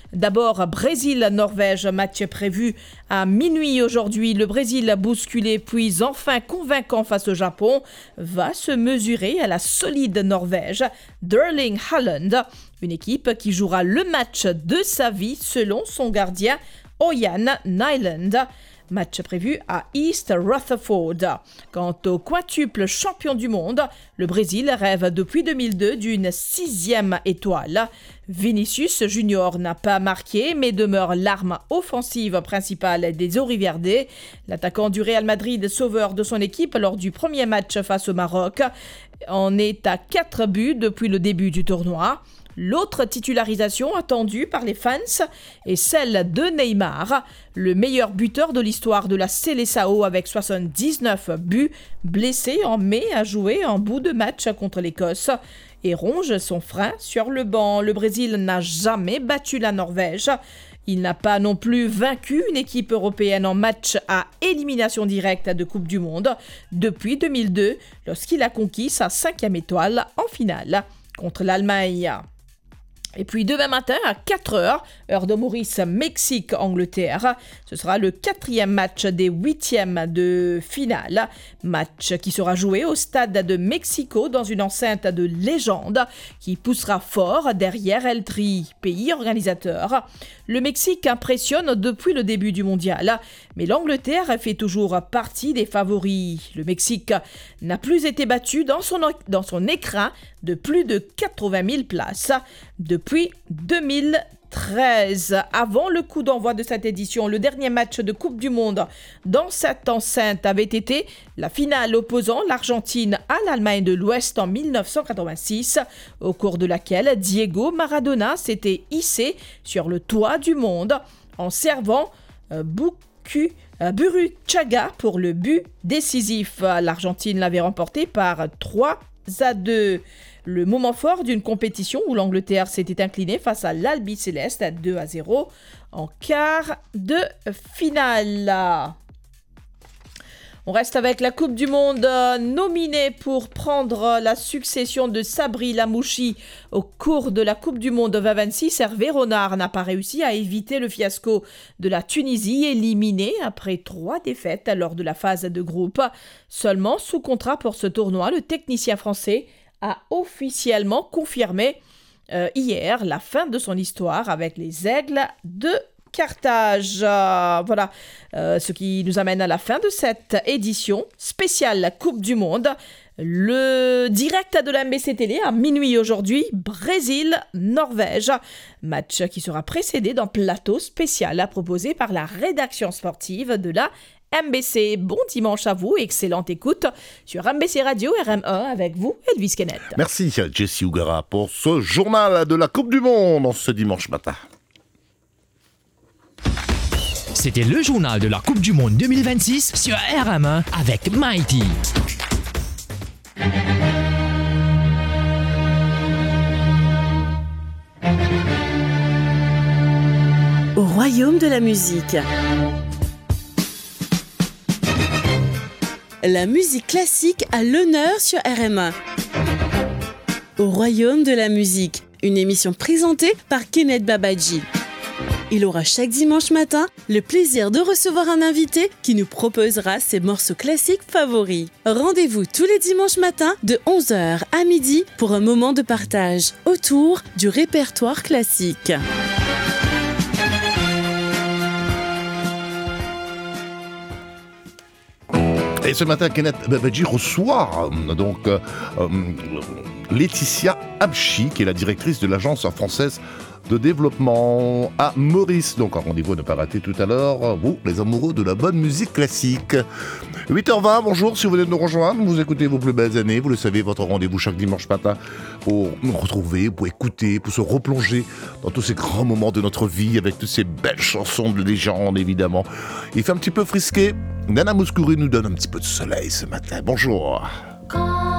D'abord, Brésil-Norvège, match prévu à minuit aujourd'hui. Le Brésil bousculé puis enfin convaincant face au Japon va se mesurer à la solide Norvège d'Erling Haaland. Une équipe qui jouera le match de sa vie selon son gardien Ørjan Nyland. Match prévu à East Rutherford. Quant au quintuple champion du monde, le Brésil rêve depuis 2002 d'une 6e étoile. Vinicius Junior n'a pas marqué mais demeure l'arme offensive principale des Auriverde. L'attaquant du Real Madrid, sauveur de son équipe lors du premier match face au Maroc, en est à 4 buts depuis le début du tournoi. L'autre titularisation attendue par les fans est celle de Neymar, le meilleur buteur de l'histoire de la Seleção avec 79 buts, blessé en mai à jouer en bout de match contre l'Écosse et ronge son frein sur le banc. Le Brésil n'a jamais battu la Norvège. Il n'a pas non plus vaincu une équipe européenne en match à élimination directe de Coupe du Monde depuis 2002 lorsqu'il a conquis sa 5e étoile en finale contre l'Allemagne. Et puis demain matin à 4h, heure de Maurice, Mexique-Angleterre. Ce sera le 4e match des 8e de finale. Match qui sera joué au stade de Mexico dans une enceinte de légende qui poussera fort derrière El Tri, pays organisateur. Le Mexique impressionne depuis le début du mondial, mais l'Angleterre fait toujours partie des favoris. Le Mexique n'a plus été battu dans son écrin de plus de 80 000 places depuis 2013. Avant le coup d'envoi de cette édition, le dernier match de Coupe du Monde dans cette enceinte avait été la finale opposant l'Argentine à l'Allemagne de l'Ouest en 1986, au cours de laquelle Diego Maradona s'était hissé sur le toit du monde en servant Burruchaga pour le but décisif. L'Argentine l'avait remporté par 3-2. Le moment fort d'une compétition où l'Angleterre s'était inclinée face à l'Albiceleste à 2-0 en quart de finale. On reste avec la Coupe du Monde nominée pour prendre la succession de Sabri Lamouchi au cours de la Coupe du Monde 2026. Hervé Renard n'a pas réussi à éviter le fiasco de la Tunisie, éliminée après 3 défaites lors de la phase de groupe. Seulement sous contrat pour ce tournoi, le technicien français a officiellement confirmé hier la fin de son histoire avec les Aigles de Carthage. Voilà ce qui nous amène à la fin de cette édition spéciale Coupe du Monde. Le direct de la MBC Télé à minuit aujourd'hui, Brésil-Norvège. Match qui sera précédé d'un plateau spécial proposé par la rédaction sportive de la MBC. Bon dimanche à vous, excellente écoute sur MBC Radio RM1 avec vous, Elvis Kenneth. Merci Jessie Ougara pour ce journal de la Coupe du Monde ce dimanche matin. C'était le journal de la Coupe du Monde 2026 sur RM1 avec Mighty. Au royaume de la musique. La musique classique a l'honneur sur RM1. Au royaume de la musique, une émission présentée par Kenneth Babadji. Il aura chaque dimanche matin le plaisir de recevoir un invité qui nous proposera ses morceaux classiques favoris. Rendez-vous tous les dimanches matins de 11h à midi pour un moment de partage autour du répertoire classique. Et ce matin, Kenneth Babadji reçoit Laetitia Abchi, qui est la directrice de l'agence française de développement à Maurice. Donc un rendez-vous à ne pas rater tout à l'heure, vous, les amoureux de la bonne musique classique. 8h20, bonjour, si vous venez de nous rejoindre, vous écoutez vos plus belles années, vous le savez, votre rendez-vous chaque dimanche matin pour nous retrouver, pour écouter, pour se replonger dans tous ces grands moments de notre vie avec toutes ces belles chansons de légende, évidemment. Il fait un petit peu frisqué. Nana Mouskouri nous donne un petit peu de soleil ce matin. Bonjour.